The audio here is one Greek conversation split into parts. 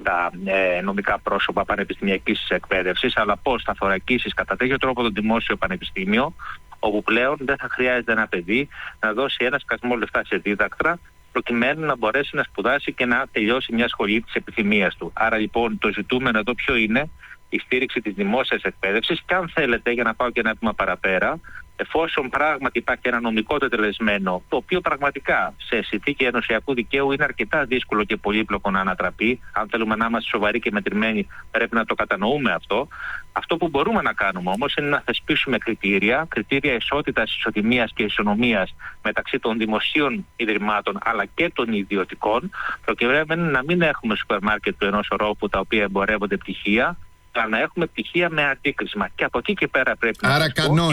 τα νομικά πρόσωπα πανεπιστημιακής εκπαίδευσης, αλλά πώς θα θωρακίσεις κατά τέτοιο τρόπο το δημόσιο πανεπιστήμιο, όπου πλέον δεν θα χρειάζεται ένα παιδί να δώσει ένα σκασμό λεφτά σε δίδακτρα, προκειμένου να μπορέσει να σπουδάσει και να τελειώσει μια σχολή της επιθυμίας του. Άρα λοιπόν το ζητούμενο εδώ ποιο είναι? Η στήριξη της δημόσιας εκπαίδευσης, και αν θέλετε, για να πάω και ένα βήμα παραπέρα, εφόσον πράγματι υπάρχει ένα νομικό τετελεσμένο, το οποίο πραγματικά σε συνθήκη ενωσιακού δικαίου είναι αρκετά δύσκολο και πολύπλοκο να ανατραπεί, αν θέλουμε να είμαστε σοβαροί και μετρημένοι, πρέπει να το κατανοούμε αυτό. Αυτό που μπορούμε να κάνουμε όμως είναι να θεσπίσουμε κριτήρια ισότητας, ισοτιμίας και ισονομίας μεταξύ των δημοσίων ιδρυμάτων αλλά και των ιδιωτικών, προκειμένου να μην έχουμε σούπερ μάρκετ του ενός ορόφου τα οποία εμπορεύονται πτυχία, αλλά να έχουμε πτυχία με αντίκρισμα. Και από εκεί και πέρα πρέπει να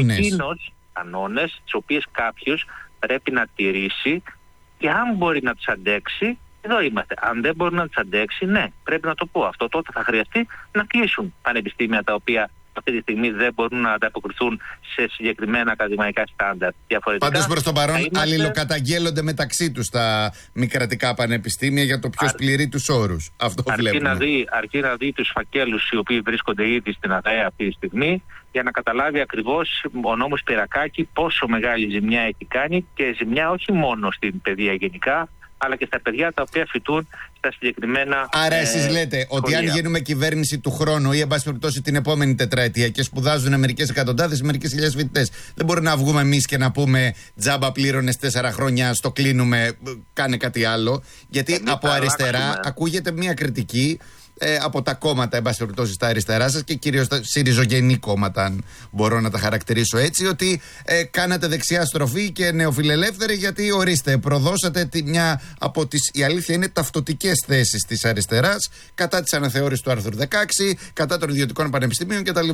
κανόνες, τις οποίες κάποιος πρέπει να τηρήσει, και αν μπορεί να τους αντέξει, εδώ είμαστε. Αν δεν μπορεί να τους αντέξει, ναι, πρέπει να το πω αυτό. Τότε θα χρειαστεί να κλείσουν πανεπιστήμια τα οποία αυτή τη στιγμή δεν μπορούν να ανταποκριθούν σε συγκεκριμένα ακαδημαϊκά στάνταρ. Πάντως προς το παρόν αλληλοκαταγγέλλονται μεταξύ τους τα μη κρατικά πανεπιστήμια για το ποιος πληρεί τους όρους. Αυτό βλέπουμε. Αρκεί να δει τους φακέλους οι οποίοι βρίσκονται ήδη στην ΑΔΕ αυτή τη στιγμή, για να καταλάβει ακριβώς ο νόμος Πυρακάκη πόσο μεγάλη ζημιά έχει κάνει, και ζημιά όχι μόνο στην παιδεία γενικά, αλλά και στα παιδιά τα οποία φοιτούν στα συγκεκριμένα. Άρα εσείς λέτε ότι αν γίνουμε κυβέρνηση του χρόνου ή εν πάση περιπτώσει την επόμενη τετραετία και σπουδάζουν μερικές εκατοντάδες, μερικές χιλιάδες φοιτητές, δεν μπορεί να βγούμε εμείς και να πούμε τζάμπα πλήρωνες 4 χρόνια, στο κλείνουμε, κάνε κάτι άλλο? Γιατί από αριστερά ακούγεται μια κριτική από τα κόμματα, εν πάση περιπτώσει, στα αριστερά σας και κυρίως τα συριζογενή κόμματα, αν μπορώ να τα χαρακτηρίσω έτσι, ότι κάνατε δεξιά στροφή και νεοφιλελεύθεροι, γιατί ορίστε, προδώσατε μια από τις, η αλήθεια είναι, ταυτοτικές θέσεις της αριστεράς κατά της αναθεώρησης του άρθρου 16, κατά των ιδιωτικών πανεπιστημίων κτλ.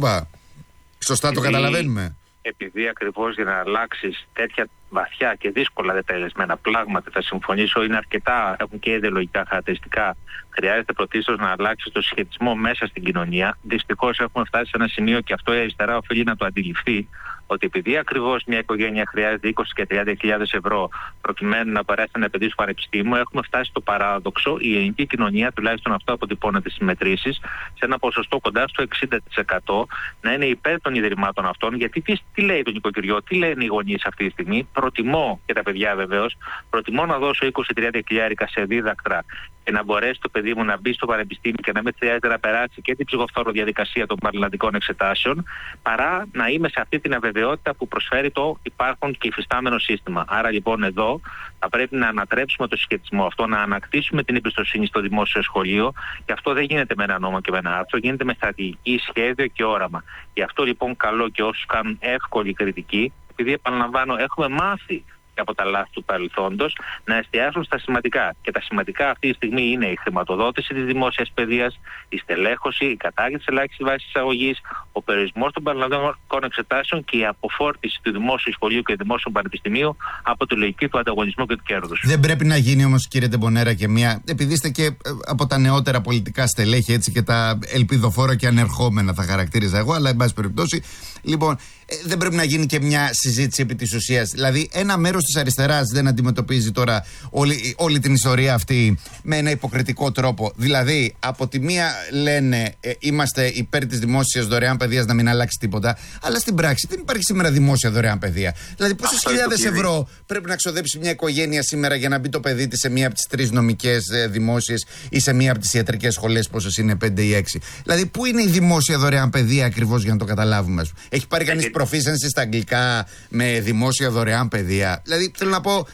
Σωστά το καταλαβαίνουμε? Επειδή ακριβώς για να αλλάξεις τέτοια βαθιά και δύσκολα δετελεσμένα πλάγματα, θα συμφωνήσω, είναι αρκετά, έχουν και ιδεολογικά χαρακτηριστικά. Χρειάζεται πρωτίστως να αλλάξει το συσχετισμό μέσα στην κοινωνία. Δυστυχώς έχουμε φτάσει σε ένα σημείο, και αυτό η αριστερά οφείλει να το αντιληφθεί, ότι επειδή ακριβώς μια οικογένεια χρειάζεται 20 και 30.000 ευρώ προκειμένου να μπορέσει να επενδύσει στο πανεπιστήμιο, έχουμε φτάσει στο παράδοξο η ελληνική κοινωνία, τουλάχιστον αυτό αποτυπώνεται στις μετρήσεις, σε ένα ποσοστό κοντά στο 60% να είναι υπέρ των ιδρυμάτων αυτών. Γιατί τι λέει το νοικοκυριό, τι λένε οι γονείς αυτή τη στιγμή? Προτιμώ, και τα παιδιά βεβαίως, προτιμώ να δώσω 20-30 χιλιάρικα σε δίδακτρα και να μπορέσει το παιδί μου να μπει στο πανεπιστήμιο και να μην χρειάζεται να περάσει και την ψυχοφθόρο διαδικασία των πανελλαδικών εξετάσεων, παρά να είμαι σε αυτή την αβεβαιότητα που προσφέρει το υπάρχον και υφιστάμενο σύστημα. Άρα λοιπόν εδώ θα πρέπει να ανατρέψουμε το συσχετισμό αυτό, να ανακτήσουμε την εμπιστοσύνη στο δημόσιο σχολείο, και αυτό δεν γίνεται με ένα νόμο και με ένα άρθρο, γίνεται με στρατηγική, σχέδιο και όραμα. Γι' αυτό λοιπόν καλό και όσους κάνουν εύκολη κριτική, επειδή επαναλαμβάνω, έχουμε μάθει από τα λάθη του παρελθόντος, να εστιάσουν στα σημαντικά. Και τα σημαντικά αυτή τη στιγμή είναι η χρηματοδότηση της δημόσιας παιδείας, η στελέχωση, η κατάργηση της ελάχιστης βάσης εισαγωγής, ο περιορισμός των πανελλαδικών εξετάσεων και η αποφόρτιση του δημόσιου σχολείου και του δημόσιου πανεπιστημίου από τη λογική του ανταγωνισμού και του κέρδους. Δεν πρέπει να γίνει όμως, κύριε Τεμπονέρα, και μια, επειδή είστε και από τα νεότερα πολιτικά στελέχη, έτσι, και τα ελπιδοφόρα και ανερχόμενα θα χαρακτήριζα εγώ, αλλά εν πάση περιπτώσει, λοιπόν, δεν πρέπει να γίνει και μια συζήτηση επί της ουσίας? Δηλαδή, ένα μέρος της αριστεράς δεν αντιμετωπίζει τώρα όλη την ιστορία αυτή με ένα υποκριτικό τρόπο? Δηλαδή, από τη μία λένε είμαστε υπέρ της δημόσιας δωρεάν παιδείας, να μην αλλάξει τίποτα, αλλά στην πράξη δεν υπάρχει σήμερα δημόσια δωρεάν παιδεία. Δηλαδή, πόσες χιλιάδες ευρώ πρέπει να ξοδέψει μια οικογένεια σήμερα για να μπει το παιδί της σε μία από τις 3 νομικές δημόσιες ή σε μία από τις ιατρικές σχολές, πόσες είναι, 5 ή 6? Δηλαδή, πού είναι η δημόσια δωρεάν παιδεία ακριβώς, για να το καταλάβουμε? Έχει πάρει κανείς προφήσενση στα αγγλικά με δημόσια δωρεάν παιδεία? Δηλαδή, θέλω να πω,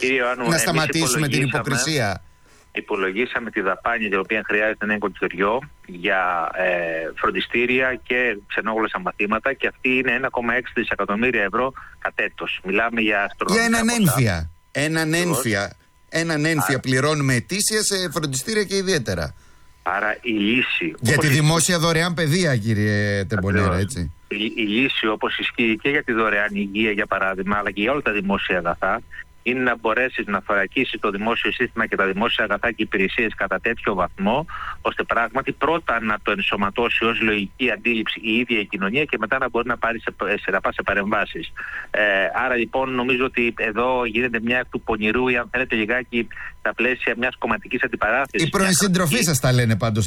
να σταματήσουμε την υποκρισία. Υπολογίσαμε τη δαπάνη την οποία χρειάζεται ένα νοικοκυριό για φροντιστήρια και ξενόγλωσσα μαθήματα, και αυτή είναι 1,6 δισεκατομμύρια ευρώ κατ' έτος. Μιλάμε για αστρονομικά. Για έναν ένφια πληρώνουμε ετήσια σε φροντιστήρια και ιδιαίτερα. Άρα η λύση... Για τη δημόσια δωρεάν παιδεία, κύριε Τεμπονέρα, έτσι. Η λύση, όπως ισχύει και για τη δωρεάν υγεία, για παράδειγμα, αλλά και για όλα τα δημόσια αγαθά, είναι να μπορέσεις να θωρακίσεις το δημόσιο σύστημα και τα δημόσια αγαθά και υπηρεσίες κατά τέτοιο βαθμό, ώστε πράγματι πρώτα να το ενσωματώσει ως λογική αντίληψη η ίδια η κοινωνία, και μετά να μπορεί να πάρει σε παρεμβάσεις. Άρα λοιπόν νομίζω ότι εδώ γίνεται μια εκ του πονηρού, ή αν θέλετε λιγάκι στα πλαίσια μιας κομματικής αντιπαράθεσης. Οι πρώην σύντροφοί σας τα λένε πάντως